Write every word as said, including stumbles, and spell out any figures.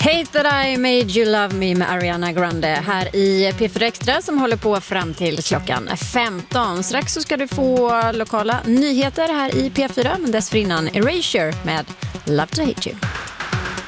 Hate That I Made You Love Me med Ariana Grande här i P fyra Extra som håller på fram till klockan femton. Strax så ska du få lokala nyheter här i P fyra, men dessförinnan Erasure med Love to Hate You.